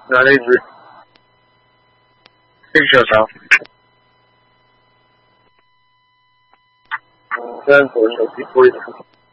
拿了一只，这个小肠。现在左手机玻璃的。